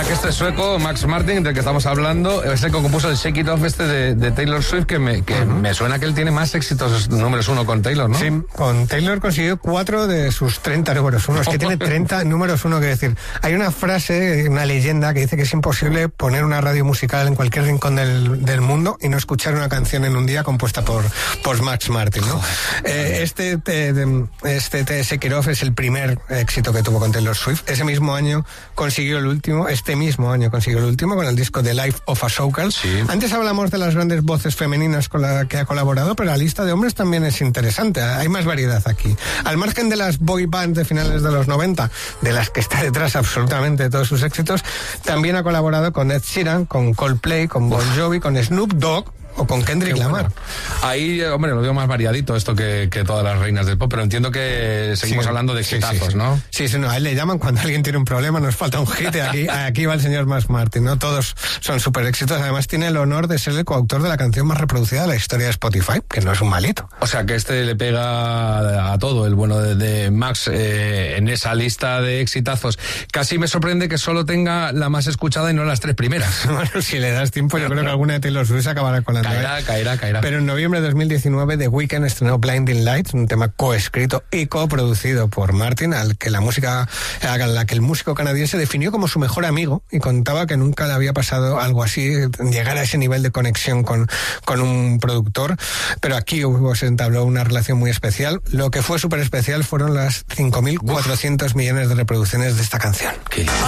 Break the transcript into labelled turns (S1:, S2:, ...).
S1: que este sueco, Max Martin, del que estamos hablando, es el que compuso el Shake It Off de Taylor Swift, que me suena que él tiene más éxitos números uno con Taylor, ¿no?
S2: Sí, con Taylor consiguió 4 de sus 30 números uno. Es que tiene 30 números uno, que decir. Hay una frase, una leyenda que dice que es imposible poner una radio musical en cualquier rincón del mundo y no escuchar una canción en un día compuesta por Max Martin, ¿no? Este Shake It Off es el primer éxito que tuvo con Taylor Swift. Ese mismo año consiguió el último con el disco The Life of a Showgirl.
S1: Sí.
S2: Antes hablamos de las grandes voces femeninas con las que ha colaborado, pero la lista de hombres también es interesante. Hay más variedad aquí. Al margen de las boy bands de finales de los 90, de las que está detrás absolutamente de todos sus éxitos, también ha colaborado con Ed Sheeran, con Coldplay, con Bon Jovi, con Snoop Dogg o con Kendrick Lamar.
S1: Ahí, hombre, lo veo más variadito esto que todas las reinas del pop, pero entiendo que seguimos hablando de hitazos, ¿no?
S2: Sí, no, a él le llaman cuando alguien tiene un problema, nos falta un hit, aquí va el señor Max Martin, ¿no? Todos son súper éxitos, además tiene el honor de ser el coautor de la canción más reproducida de la historia de Spotify, que no es un malito.
S1: O sea, que este le pega a todo, el bueno de Max, en esa lista de exitazos. Casi me sorprende que solo tenga la más escuchada y no las 3 primeras.
S2: Bueno, si le das tiempo, yo creo que alguna de Taylor Swift acabará con la
S1: Caerá.
S2: Pero en noviembre de 2019 The Weeknd estrenó Blinding Lights, un tema coescrito y coproducido por Martin, a la que el músico canadiense definió como su mejor amigo, y contaba que nunca le había pasado algo así, llegar a ese nivel de conexión con un productor, pero aquí se entabló una relación muy especial. Lo que fue súper especial fueron las 5.400 millones de reproducciones de esta canción.